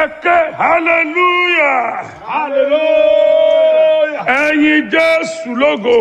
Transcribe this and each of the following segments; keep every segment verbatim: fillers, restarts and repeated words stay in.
Okay, hallelujah. Hallelujah. Ẹ̀yin Jésù lógo.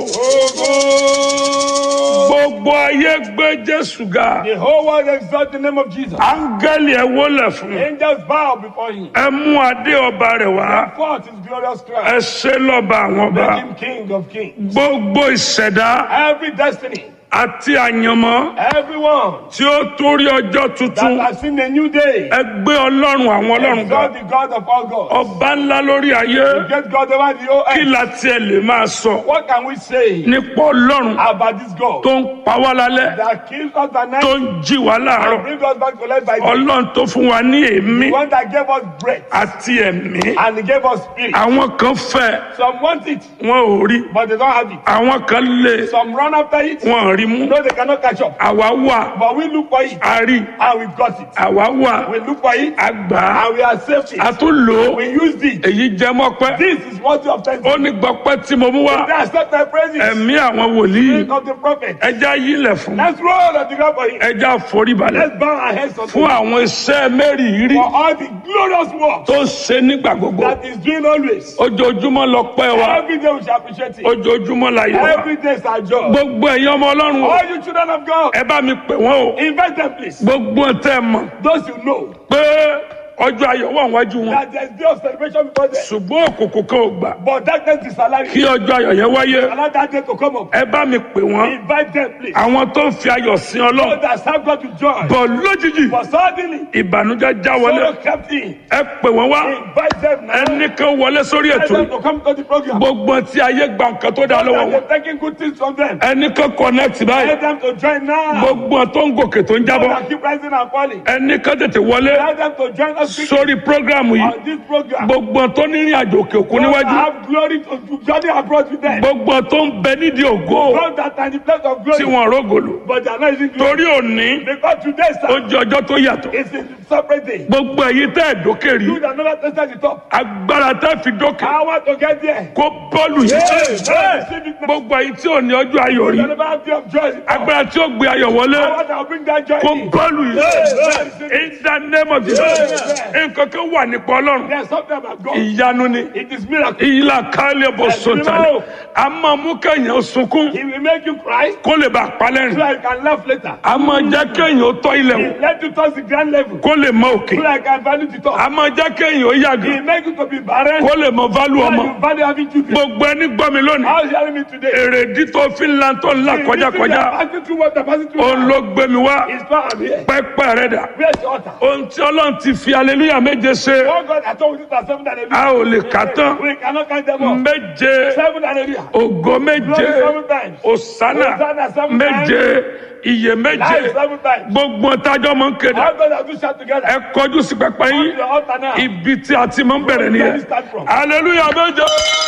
Gbogbo ayé gbé Jésù ga. The whole world exalt the name of Jesus. Áńgẹ́lì ẹ wólẹ̀ fún. Angels bow before him. Ẹ mú adé ọba rẹ̀ wá. Forth his glorious crown. Ẹ ṣe lọ́ba àwọn ọba. Make him king of kings. Gbogbo ìṣẹ̀dá Every destiny, àti àyànmọ́ everyone tí ó torí ọjọ́ that tuntun. has seen a new day, Ẹ gbé Ọlọ́run àwọn Ọlọ́run ga. exalt the God of all gods. Ọba ńlá lórí ayé. The great God over the whole Kí earth. la tiẹ̀ lè máa sọ What can we say nípa Ọlọ́run about this God tó ń pa wá lálẹ́, that kills us at night tó ń jí wá and láàárọ̀? brings us back to life by day? Ọlọ́run tó fún wa ní èémí The one that gave us breath àti ẹ̀mí. and he gave us spirit. Àwọn kan fẹ́ Some want it, wọn ò rí. but they don't have it. Àwọn kan lé Some run after it, wọn ò rí mú. no, they cannot catch up. Àwa wà But we look for it a rí. and we got it. Àwa wà We look for it a gbà á. and we accept A it. tún lò ó. We used it. Èyí jẹ́ mọ́pẹ́. This is worthy of Ó thanksgiving. ní gbọ́pẹ́ tí mo mú wá. They accept my praises. Ẹ̀mí àwọn wòlíì. Spirit of the prophet. Ẹja yílẹ̀ fún. Let's roll on the ground for him. Ẹja foríbalẹ̀. Let's bow our heads unto Fún him àwọn iṣẹ́ mẹ́rìírí for all the glorious work tó ń ṣe nígbà gbogbo. that is doing always. Ojoojúmọ́ lọ́pẹ́ wa. Every day we shall appreciate it. Ojoojúmọ́ la yẹ wa. Every day is our job. Gbogbo ẹ̀yin ọmọ Ọlọ́run o. All you children of God, Ẹ bá mi pè wọ́n o. invite them please. Gbogbo tẹ́ ẹ mọ̀ Those you know pé ọjọ́ ayọ̀ wà níwájú wọn. that there's day of celebration before them. Ṣùgbọ́n òkùnkùn kan ò gbà But darkness is allowing kí ọjọ́ ayọ̀ yẹn wáyé. allow that day to come up. Ẹ bá mi pè wọ́n. Invite them please. Àwọn tó ń fi ayọ̀ sin So Ọlọ́run. that serve God with joy. Bọ̀ lójijì But suddenly, ìbànújẹ́ já wọlé. sorrow kept in. Ẹ pè wọ́n wá. Invite them now. Ẹnìkan wọlé sórí Invite ètò them yìí. to come to the program. Gbogbo tí ayé gba nǹkan tó dáa lọ́wọ́ And wọn. they're taking good things from them. Ẹnìkan connect báyìí. Let them to join now. Gbogbo tó ń gòkè tó ń So jábọ́. that keep rising and falling. Ẹnìkan tètè wọlé Let them to join us quickly sórí prógrámù yìí. on this program. Gbogbo tó ní ìrìn àjò òkè òkun God níwájú. have glory to to journey abroad with them. Gbogbo tó ń bẹ nídìí ògo God that are in the place of tí glory. wọn rógòlò. But they are not using glory. Torí òní Because today, ó sir, jẹ́ ọjọ́ tó yàtọ̀. it's a separate day. Gbogbo èyí tẹ́ ẹ̀ dókè rí. You that never tested the top. Agbára tẹ́ fi dókè I want to get there. kó bọ́ọ̀lù yìí. Hey, receive it now. Gbogbo èyí tí ò ní ọjọ́ ayọ̀ You rí. that never have day of joy. Agbára tí ó gbé ayọ̀ wọlé I want to bring that joy kó in. bọ́ọ̀lù yìí. Hey, receive it. In the name of Jesus. Nǹkan kan wà nípa Ọlọ́run. There's something about God. Ìyanu ni. It is miracle. Ìyílá kálẹ̀ bọ̀ sọ̀tàlẹ̀. A máa mú kẹ́yìn sunkún He will make you cry kó lè bá so palẹ́rìn. that you can laugh later. A máa jẹ́ kẹ́yìn ó tọ́ ilẹ̀ He wò let you touch the grand level kó lè mọ òkè. so that you can value the top. A máa jẹ́ kẹ́yìn ó He yàgò make you to be barren kó lè mọ válù so that ọmọ. you value having children. Gbogbo ẹni gbọ́ mi lónìí. How is hearing me today? Èrèdí tó fi ń lan tó ń là kọjákọjá. Passing through what the passing through. Òun ló gbé mi wá. His power am here. Pẹ́pẹ́ rẹ̀ dà. Where's the altar? Ohun tí Ọlọ́run ti fi aleluya méje ṣe. Oh God, I told you that seven and a A ò lè kà tán. We cannot count them all. Méje. Seven and a Ògo méje. Glory seven times. Òsánà Hosanna seven méje. Ìyè méje. Life seven times. Gbogbo tájọ́ mọ̀ ń kéde. How God has do shout together. Ẹ kọjú sí pẹpẹ Come to yín. the altar now. Ibi tí a ti máa ń bẹ̀rẹ̀ Where do we nìyẹn. start from? Aleluya méje.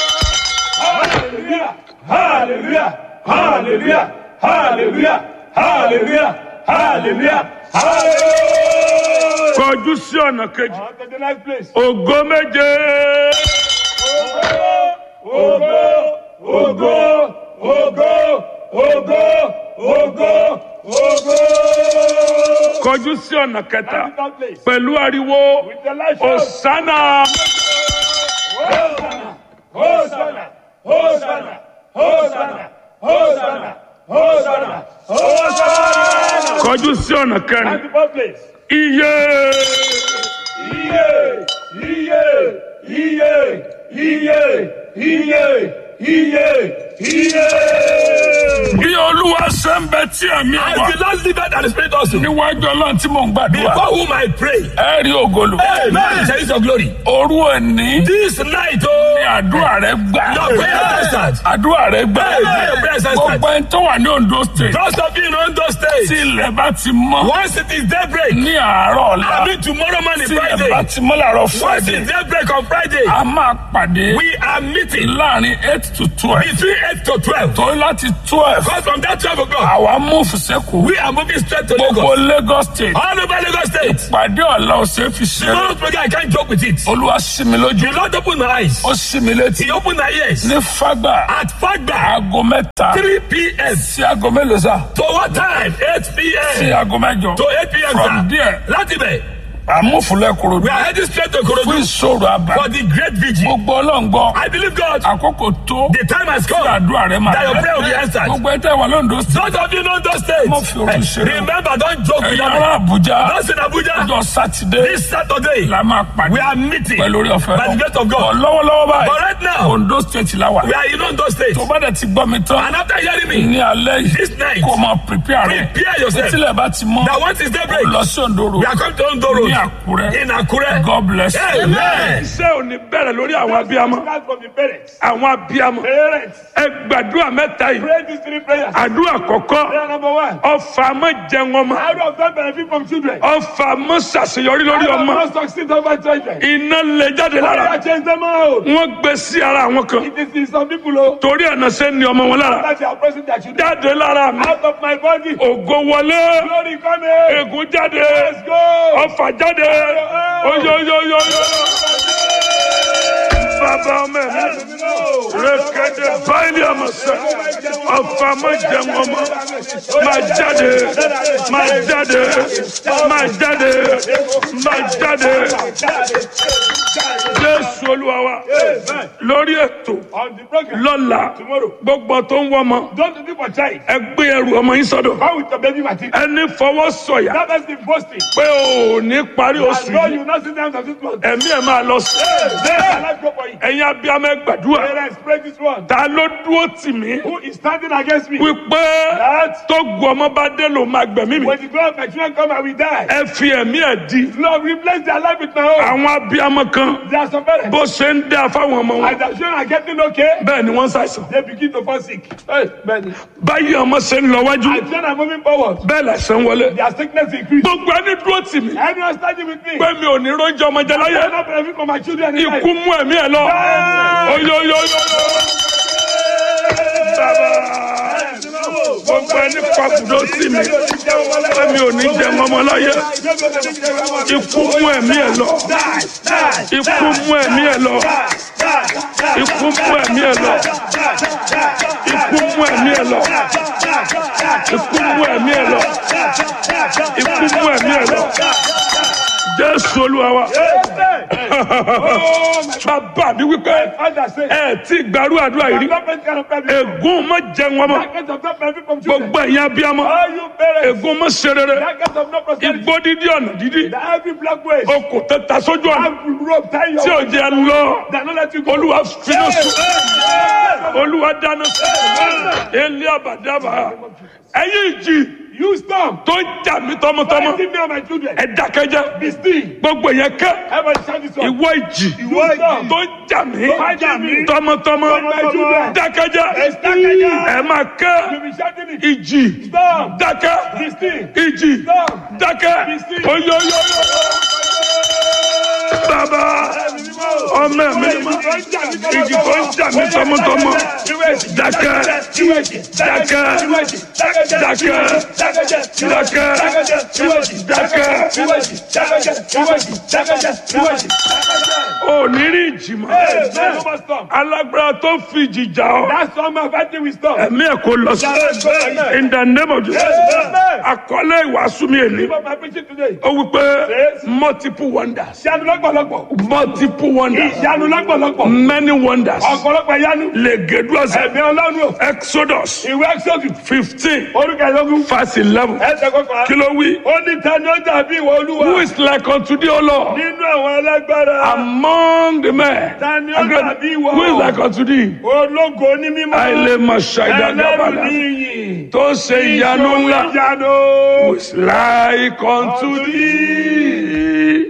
Hallelujah. Hallelujah. Hallelujah. Hallelujah. Hallelujah. Hallelujah. Hallelujah. Kọjú sí ọ̀nà kejì. On to the next place. Ògo méje. Ogo, ogo, ogo, ogo, ogo, ogo. Kọjú sí ọ̀nà kẹta. That place. Pẹ̀lú ariwo. With the light show. Òsánà. Hosanna, Hosanna, Hosanna, Hosanna, Hosanna, Hosanna, Hosanna. Kọjú sí ọ̀nà kẹrin. At the first place. Iye. Iye, iye, iye, iye, iye, iye, iye. Bí Olúwa ṣe ń bẹ tí ẹ̀mí As wà. the Lord liveth and the Spirit also. Níwájú Ọlọ́run tí mò ń gbàdúrà. Before whom I pray. Ẹ rí ògolo. Amen. Shall your glory. Òru ẹni. This night, Ní oh, àdúrà rẹ gbà. your prayer answered. Àdúrà rẹ gbà. Amen. Your prayer answered. Gbogbo ẹni tó wà ní Ondo State. Those of you in Ondo Tí State. ilẹ̀ bá ti mọ́. Once it is daybreak. Ní àárọ̀ ọ̀la. I mean tomorrow morning, Tí ilẹ̀ Friday. bá ti mọ́ làárọ̀ Once Friday. it's daybreak on Friday. A máa pàdé. We are meeting Láàrin eight to twelve. between eight to twelve. Torí láti twelve. Because from that twelve o'clock, Àwa múùfù sẹ́kù. we are moving straight to Gbogbo Lagos. Lagos State. All over Lagos State. Pàdé ọ̀la ọ̀sẹ̀ fi ṣe. Tomorrow's program, I can't joke with it. Olúwa ṣí mi lójú. The Lord opened my eyes. Ó ṣí mi létí. He opened my ears. Ní Fágbà. At Fagba, Aago mẹ́ta. three p.m. Sí aago mélòó sá? To what time? eight Sí p.m. aago mẹ́jọ. To eight p.m. From sir. there. Láti bẹ̀. àmúfulẹ̀ kúrò We are heading straight to fún Korodu ìṣòro àbá. for the great vigil. gbogbo ọlọ́ngbọ́ I believe God. àkókò tó The time has kí come àdúrà rẹ máa that your prayer will be answered. gbogbo ẹ tẹ́ wà lóńdó sí. Those of you know those states. Mo fi òru ṣeré. Remember, don't joke with ẹ̀yà them. ará Àbújá Those in Abuja. ọjọ́ sátidé This Saturday, la máa pàdé we are meeting pẹ̀lú orí ọ̀fẹ́ by the grace of God. lọ́wọ́lọ́wọ́ But báyìí right now, Ondo state la wà. we are in those states. tó bá dẹ̀ ti gbọ́ mi tán And after hearing me, ní alẹ́ yìí this night, kó máa prepare rẹ̀ prepare yourself. títílẹ̀ bá ti mọ́ That once is daybreak, lọ sí Ondo road we are coming to Ondo Road ní Àkúrẹ́. in Akure. God bless you. Amen. iṣẹ́ ò ní bẹ̀rẹ̀ lórí àwọn abiyamọ. Start from the parents. àwọn abiyamọ. Parents, ẹ gbàdúrà mẹ́ta yìí. pray these three prayers. àdúrà kọ̀kọ́ Prayer number one. ọfà mọ́ jẹun ọmọ. How do I benefit from children? ọfà mọ́ ṣàṣeyọrí lórí How do ọmọ. I succeed over children? iná lè jáde How do I lára. change them out? wọ́n gbé sí ara àwọn kan. It is in some people oh, torí ẹ̀nà ṣe ń ní ọmọ wọn lára. that they are pressing their children jáde lára mi. out of my body. ògo wọlé. Glory coming. ègún jáde. Let's go. ọfà jáde. oyoyoyoyo. bàbá ọmọ mi. rẹ̀kẹ̀dẹ̀ báyìí àmọ̀ sẹ́. ọfà mọ́ jẹun ọmọ. máa jáde. máa jáde. máa jáde. máa jáde. Jésù Olúwa wa. Amen. lórí ètò On the program lọ́la tomorrow. gbogbo tó ń wọ́mọ Don't do for child. ẹ gbé ẹrù ọmọ yín sọ́dọ̀. Come with your baby material. ẹni fọwọ́ sọ̀yà That has been boasting. pé o ò ní parí As oṣù God, yìí you not sit down for this month. ẹ̀mí ẹ̀ máa lọ sí. Let life go for you. ẹ̀yin abiyamọ ẹ gbàdúrà Parents, pray this one. ta ló dúró tì mí Who is standing against me? wípé That tó gu ọmọ bá dé ló máa gbẹ̀mí mi when the God of my children come, I will die. ẹ fi ẹ̀mí ẹ̀ di. Lord, replace their life with my own. àwọn abiyamọ kan There are some parents. bó ṣe ń dá fáwọn ọmọ wọn As their children are getting okay, bẹ́ẹ̀ ni wọ́n ń ṣàìsàn. they begin to fall sick. Hey, man. báyìí ọmọ ṣe ń lọ wájú As children are moving forward, bẹ́ẹ̀ làṣẹ ń wọlé. their sickness increase. gbogbo ẹni dúró tì mí Anyone standing with me, pé mi ò ní róúnjẹ ọmọ jẹ I láyé. cannot benefit from my children in life. ikú mú ẹ̀mí ẹ̀ lọ. oyoyoyoyo. bàbá gbogbo ẹni pàkúdó sí mi pé mi ò ní jẹ ọmọ láyé. ikú mú ẹ̀mí ẹ̀ lọ. ikú mú ẹ̀mí ẹ̀ lọ. ikú mú ẹ̀mí ẹ̀ lọ. ikú mú ẹ̀mí ẹ̀ lọ. ikú mú ẹ̀mí ẹ̀ lọ. ikú mú ẹ̀mí ẹ̀ lọ. Jésù Olúwa wa. Bàbá mi wípé Others say, ẹ tí gbàrú àdúrà yìí rí. government cannot benefit. Ègún má jẹun ọmọ. That kind of not benefit from children. Gbogbo ẹ̀yin abiyamọ. All you parents, Ègún má ṣe rere. that kind of no prosperity. Igbó dídí ọ̀nà dídí. That every black way, Okùn tẹ́ta sójú ọ̀nà. every rope tie your Tí ò jẹ́ lọ. that not let you go. Olúwa finú sùn. Olúwa dáná sùn. Ilé àbàdàbà. Ẹ̀yin ìjì You storm. tó ń jà mí tọmọtọmọ. Fighting me and my children. Ẹ dákẹ́jẹ́. Be still. Gbogbo yẹn kẹ́. Everybody shout this one. Ìwọ ìjì You storm. tó ń jà mí Fighting me. tọmọtọmọ. Tọmọtọmọ. Dákẹ́jẹ́. Dákẹ́jẹ́. Ẹ máa kẹ́. You be shouting it. Ìjì Storm. dákẹ́. Be still. Ìjì Storm. dákẹ́. Be still. Oyoyoyo. Bàbá ọmọ mi ni mo. Ìjì tó ń jà mí tọmọtọmọ. Dákẹ́. Dákẹ́. Dákẹ́. Dákẹ́. O ní rí ìjì mọ́. Alágbára tó fi ìjì jà ọ́. That's all my fighting with storm. Ẹ̀mí ẹ̀ kò lọ sí. In the name of Jesus. Àkọlé ìwàásù mi èlé. What am I preaching today? Ó wí pé multiple wonders. Ìyanu lọ́pọ̀lọpọ̀. Multiple wonders. Ìyanu lọ́pọ̀lọpọ̀. Many wonders. Ọ̀pọ̀lọpọ̀ ìyanu. Lè gèdú ọ̀sẹ̀. Ẹ̀mí Ọlọ́run o. Exodus Ìwé Exodus. fifteen Orúkọ ìlọ́gùn. verse eleven. Ẹsẹ̀ kọkànlá. Kí ló wí? Ó ní tani ó dàbí ìwọ Olúwa. Who is like unto thee, O Lord? Nínú àwọn alágbára. Among the men. Tani ó dàbí ìwọ. Who is like unto thee? Ológo ní mímọ́. Àìlè mọ̀ Ẹlẹ́rù ní ṣàìdàgbàbàdà. ìyìn. Tó ṣe ìyanu ńlá. Ìyanu. Who is like unto thee?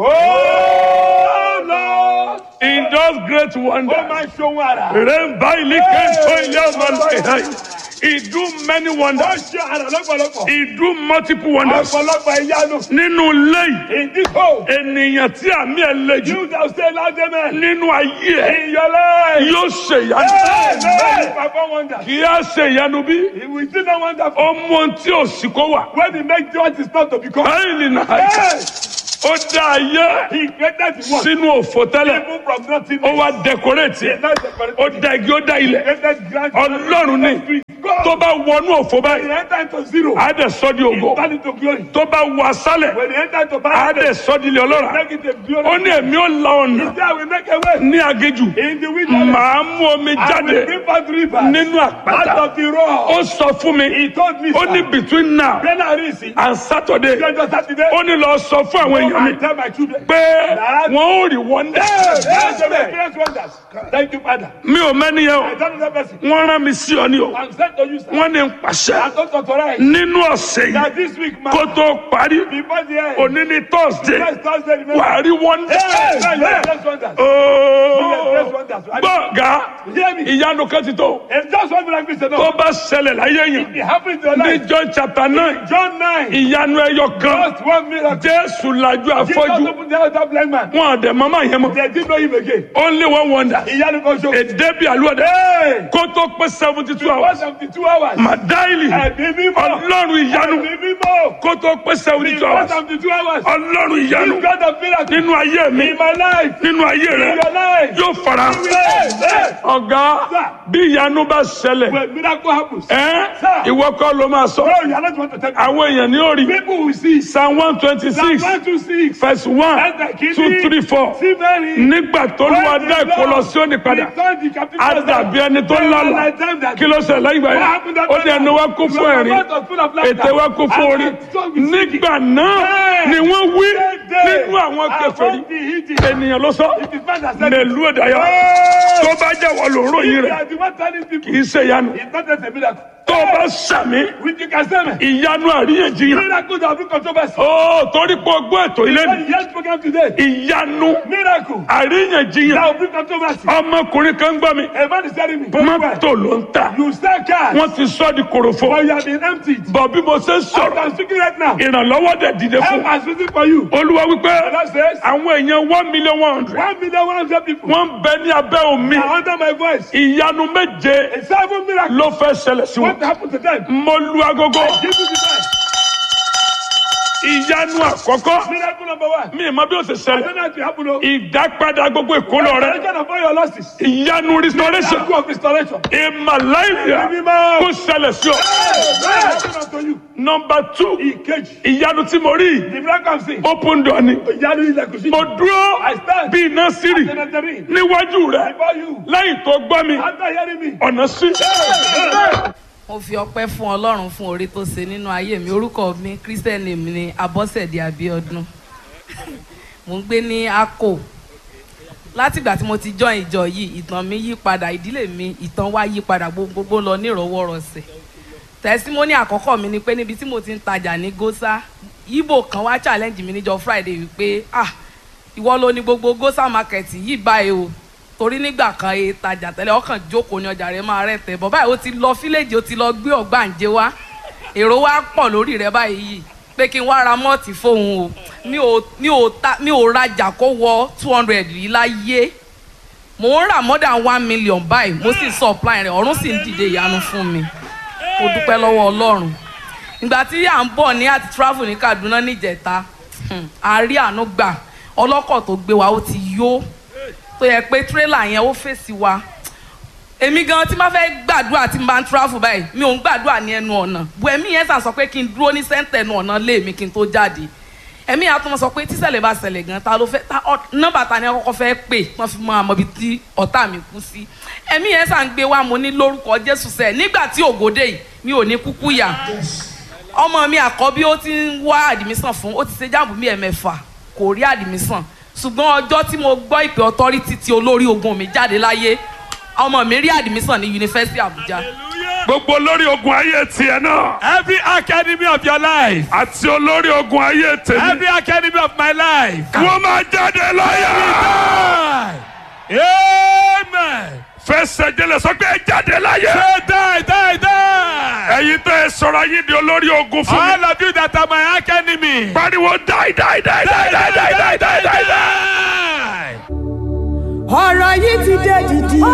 Oh Lord. In those great Ó wonders. máa ń ṣohun àrà. Remember, he came to Ilé He do many Ó wonders. ṣe àrà lọ́pọ̀lọpọ̀. He do multiple wonders. Ọ̀pọ̀lọpọ̀ ìyanu. Nínú ilé yìí, In this hole. ènìyàn tí àmì ẹ̀ le jù You shall say loud amen. nínú ayé ẹ̀ In your life. yóò ṣe ìyanu. Amen. Perform wonders. Kì í á ṣe ìyanu bí? He will still not wonderful. Ó mú ohun tí ò sí kó wà. When he makes what is not to become. Báyìí nìyà Yes. ó dá ayé He created the one. sínú òfò tẹ́lẹ̀. Even from nothing. Ó wá dẹkọrẹ́tì He ẹ̀. not separated. Ó da igi ó dá ilẹ̀. Created grand. Ọlọ́run ní. God tó bá wọnú òfò When báyìí he enter into zero, á dẹ̀ sọ́ di he ògo turn into glory. tó bá wọ asálẹ̀ When he enter into á barrenness, dẹ̀ sọ́ di ilé ọlọ́ràá make it a glory. ó ní èmi ó la ọ̀nà There we make a way. ní aginjù In the wilderness, màá mú omi I jáde will bring forth rivers nínú out àpáta of the rock. ó sọ fún mi He told me, ó ní sir, between now when I reach it, and Saturday just Saturday, ó ní lọ sọ fún àwọn go èèyàn mi and tell my children. pé wọn ò rí wọ́ndà Yes, they will experience wonders. Thank you, Father. mi ò mẹ́ni yẹn o I don't know that person. wọ́n rán mi sí ọ ní o I'm sent to you, sir. wọ́n ní n pàṣẹ I'm not authorized. nínú ọ̀sẹ̀ yìí That this week, man, kó tó parí before the end, òní ní Thursday next Thursday, remember. wà á rí wọ́ndà. Yes, yes, yes, wonders. ooo gbọ́ngà Hear me. ìyanu kan ti tó If just one miracle is tó enough, bá ṣẹlẹ̀ láyé yẹn it happens in your ní life. John chapter nine John nine, ìyanu ẹyọ kan just one miracle. Jésù lajú Jesus afọ́jú opened the eyes of that blind man. wọn àdẹ mama yẹn mọ They didn't know him again. only one wonder Ìyanu kan ṣo. èdè bíi àlùwọ̀dẹ Hey! kó tó pé seventy two One hours seventy-two hours. màdáìlì Ẹ̀mí mímọ́. ọlọ́run ìyanu Ẹ̀mí mímọ́. kó tó pé seventy two One hours seventy-two hours. ọlọ́run ìyanu This God of miracles nínú ayé mi in my life, nínú ayé in rẹ your life. yóò fara Hey, hey. ọ̀gá bí ìyanu bá ṣẹlẹ̀ When miracle happens, ẹ Sir. ìwọ kọ́ ló máa sọ bro, you are not want to tell me. àwọn èèyàn ní orí People will see. psalm one twenty Psalm six one two six. verse one two three four nígbà tó lù wá dá ìkọlọ sí òní padà á dàbí ẹni tó lálà kí ló ṣẹlẹ̀ lẹ́yìn ìgbà yẹn ó ní ẹnu wa kún fún ẹ̀rín ètè wa kún fún orí nígbà náà ni wọ́n wí nínú àwọn kèfèrí ènìyàn ló sọ nílùú ìdáyà tó bá jẹ́ wọ́n ló ń ròyìn rẹ̀ kì í ṣe ìyanu tó bá sàmì ìyanu àríyànjiyàn Miracle that bring controversy. ó torí pé ọgbọ́n ètò ilé When yes program today, ìyanu miracle àríyànjiyàn that will bring controversy. ọmọkùnrin kan gbọ́ mi A man is telling me, mọ́tò ló ń ta you sell cars, wọ́n ti sọ di kòròfo but you have been emptied. bọ̀ bí mo ṣe ń As sọ̀rọ̀ I'm speaking right now, ìrànlọ́wọ́ dẹ̀ dìde fún help is waiting for you. olúwa wípé And that says, àwọn èèyàn one million one hundred one million one hundred people wọ́n ń bẹ ní abẹ́ omi are under my voice. ìyanu méje A seven miracle. ló fẹ́ ṣẹlẹ̀ sí wọn What happened to them? mo lu agogo Give me the time. ìyanu àkọ́kọ́ Miracle number one. mi ì mọ bí ó ṣe I ṣẹlẹ̀ don't know if it happened. Oh. ìdápadà gbogbo ìkólọ rẹ Restoration of all your losses. ìyanu restoration Miracle of restoration. ìmàláìyà kó ṣẹlẹ̀ sí ọ. What happened unto you? number two Ìkejì. ìyanu tí mo rí The miracle I'm seeing. open door ni Ìyanu ilẹ̀kùn sí. mo dúró I stand. bí iná sírì Cemetery. níwájú rẹ Before you. lẹ́yìn tó gbọ́ mi After hearing me. ọ̀nà sí. mo fi ọpẹ́ fún Ọlọ́run fún oore tó ṣe nínú ayé mi. Orúkọ mi Christian name ni Abọ́sẹ̀dé Abíọ́dún. Mo ń gbé ní Akko. Látìgbà tí mo ti join ìjọ yìí, ìtàn mi yí padà, ìdílé mi ìtàn wa yí padà, gbogbo lọ ní ìrọwọ́rọsẹ̀. Testimony àkọ́kọ́ mi ni pé níbi tí mo ti ń tajà ní Gósà, Ìgbò kan wá challenge mi níjọ́ Friday wípé ah ìwọ ló ní gbogbo Gósà market yìí báyìí o. Torí nígbà kan e tajà tẹ́lẹ̀ ọkàn jókòó ní ọjà rẹ̀ máa rẹ̀ tẹ̀ bọ̀ báyìí ó ti lọ fíléèjì ó ti lọ gbé ọ̀gbàǹjẹ wá èrò wa pọ̀ lórí rẹ̀ báyìí yìí pé kí n wá ra mọ́ọ̀tì fóun o mi ò mi ò ta mi ò rajà kó wọ two hundred yìí láyé mò ń rà more than one million báyìí mo sì supply rẹ̀ ọ̀run sì ń dìde ìyanu fún mi mo dúpẹ́ lọ́wọ́ Ọlọ́run ìgbà tí à ń bọ̀ ní àti travel ní Kaduna níjẹta àárí àánú gbà ọlọ́kọ̀ tó gbé wa ó ti yó tó yẹ pé tírélà yẹn ó fèsì wa èmi gan tí máa fẹ́ gbàdúrà tí n bá ń travel báyìí mi ò ń gbàdúrà ní ẹnu ọ̀nà bu ẹ̀mí yẹn sàn sọ pé kí n dúró ní sẹ́ńtẹ̀ ẹnu ọ̀nà lé mi kí n tó jáde ẹ̀mí yẹn á tún sọ pé tíṣẹ̀lẹ̀ bá ṣẹlẹ̀ gan ta ló fẹ́ ta nọ́mbà ta ni ọkọ̀ fẹ́ pè wọ́n fi mọ àmọ́ ibi tí ọ̀tá mi kú sí ẹ̀mí yẹn sàn gbé wa mo ní lórúkọ Jésù sẹ́ẹ̀ nígbà tí ògòdè yìí mi ò ní kúkú yà ọmọ mi àkọ́bí ó ti ń wá àdìmísàn fún ó ti ṣe jáàmù mi ẹ̀mẹ́fà kò rí àdìmísàn ṣùgbọ́n ọjọ́ tí mo gbọ́ ìpè authority tí olórí ogun mi jáde láyé ọmọ mi rí admission ní University Abuja. gbogbo olórí ogun ayé tiẹ̀ náà. Every academy of your life. àti olórí ogun ayé tèmi. Every academy of my life. wọ́n máa jáde láyà. Amen. fẹsẹ̀ jẹlẹ̀ sọ pé jáde láyà. Say die, die, die. ẹ̀yin tẹ́ ẹ sọ̀rọ̀ ayé di olórí ogun fún mi. All of you that are my academy. pariwo die die die die die die die die die. ọ̀rọ̀ yìí ti dé dìdì.